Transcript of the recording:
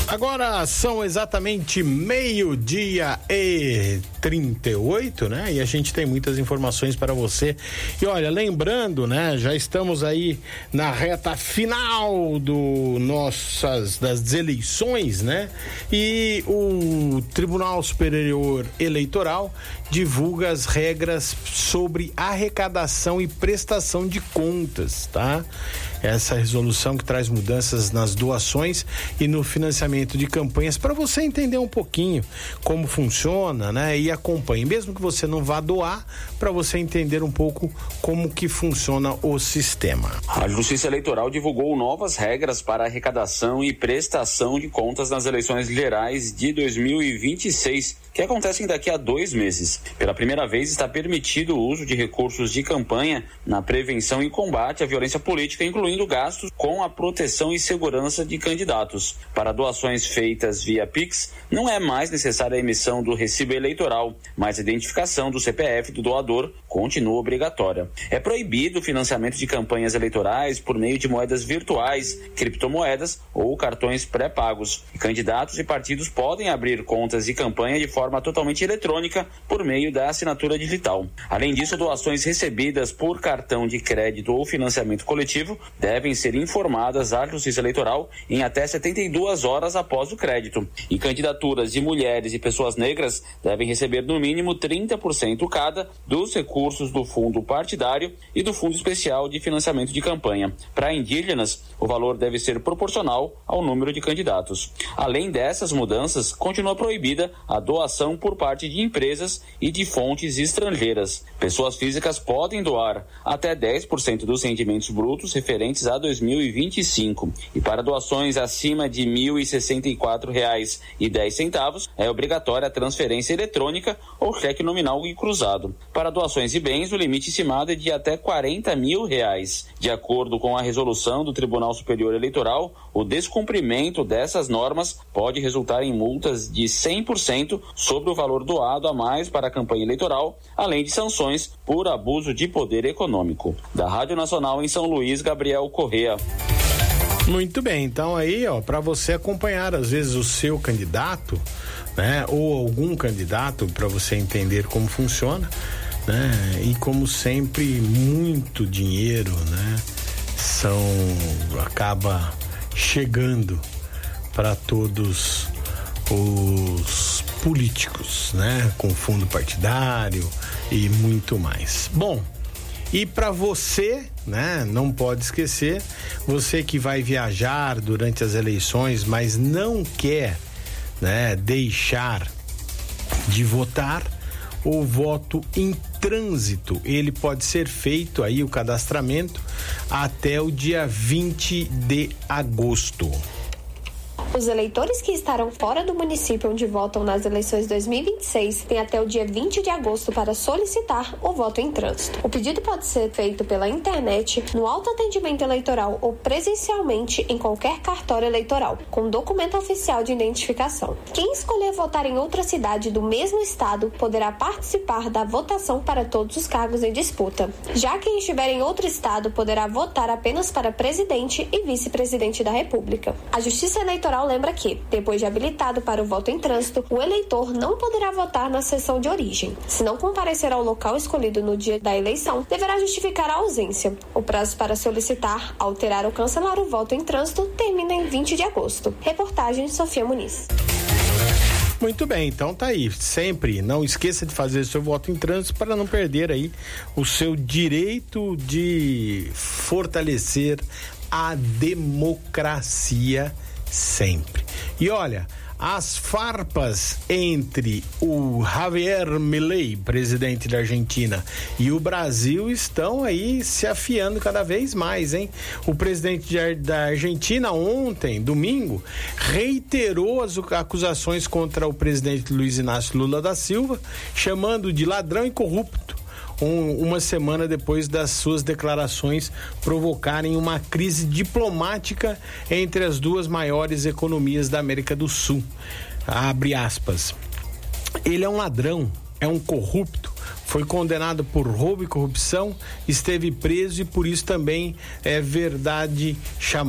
Agora são exatamente 12:38, né? E a gente tem muitas informações para você. E olha, lembrando, né? Já estamos aí na reta final das eleições, né? E o Tribunal Superior Eleitoral divulga as regras sobre arrecadação e prestação de contas, tá? Essa resolução que traz mudanças nas doações e no financiamento de campanhas, para você entender um pouquinho como funciona, né? E acompanhe, mesmo que você não vá doar, para você entender um pouco como que funciona o sistema. A Justiça Eleitoral divulgou novas regras para arrecadação e prestação de contas nas eleições gerais de 2026, que acontecem daqui a 2 meses. Pela primeira vez está permitido o uso de recursos de campanha na prevenção e combate à violência política, incluindo gastos com a proteção e segurança de candidatos. Para doações feitas via Pix, não é mais necessária a emissão do recibo eleitoral, mas a identificação do CPF do doador continua obrigatória. É proibido o financiamento de campanhas eleitorais por meio de moedas virtuais, criptomoedas ou cartões pré-pagos. Candidatos e partidos podem abrir contas de campanha de forma totalmente eletrônica por meio da assinatura digital. Além disso, doações recebidas por cartão de crédito ou financiamento coletivo devem ser informadas à Justiça Eleitoral em até 72 horas após o crédito. E candidaturas de mulheres e pessoas negras devem receber no mínimo 30% cada dos recursos do fundo partidário e do fundo especial de financiamento de campanha. Para indígenas, o valor deve ser proporcional ao número de candidatos. Além dessas mudanças, continua proibida a doação por parte de empresas e de fontes estrangeiras. Pessoas físicas podem doar até 10% dos rendimentos brutos referentes a 2025. E para doações acima de R$ 1.064,10 é obrigatória a transferência eletrônica ou cheque nominal e cruzado. Para doações de bens, o limite estimado é de até R$ 40 mil. De acordo com a resolução do Tribunal Superior Eleitoral, o descumprimento dessas normas pode resultar em multas de 100% sobre o valor doado a mais para a campanha eleitoral, além de sanções por abuso de poder econômico. Da Rádio Nacional em São Luís, Gabriel Correa. Muito bem, então aí, para você acompanhar às vezes o seu candidato, né, ou algum candidato, para você entender como funciona, né, e como sempre muito dinheiro, né, acaba chegando para todos os políticos, né, com fundo partidário e muito mais. Bom, e para você, né, não pode esquecer, você que vai viajar durante as eleições, mas não quer, né, deixar de votar, o voto em trânsito, ele pode ser feito aí, o cadastramento, até o dia 20 de agosto. Os eleitores que estarão fora do município onde votam nas eleições 2026 têm até o dia 20 de agosto para solicitar o voto em trânsito. O pedido pode ser feito pela internet, no autoatendimento eleitoral ou presencialmente em qualquer cartório eleitoral, com documento oficial de identificação. Quem escolher votar em outra cidade do mesmo estado poderá participar da votação para todos os cargos em disputa. Já quem estiver em outro estado poderá votar apenas para presidente e vice-presidente da República. A Justiça Eleitoral lembra que, depois de habilitado para o voto em trânsito, o eleitor não poderá votar na sessão de origem. Se não comparecer ao local escolhido no dia da eleição, deverá justificar a ausência. O prazo para solicitar, alterar ou cancelar o voto em trânsito termina em 20 de agosto. Reportagem Sofia Muniz. Muito bem, então tá aí. Sempre não esqueça de fazer seu voto em trânsito para não perder aí o seu direito de fortalecer a democracia sempre. E olha, as farpas entre o Javier Milei, presidente da Argentina, e o Brasil estão aí se afiando cada vez mais, hein? O presidente da Argentina ontem, domingo, reiterou as acusações contra o presidente Luiz Inácio Lula da Silva, chamando de ladrão e corrupto. Uma semana depois das suas declarações provocarem uma crise diplomática entre as duas maiores economias da América do Sul. Abre aspas. Ele é um ladrão, é um corrupto, foi condenado por roubo e corrupção, esteve preso e por isso também é verdade chamada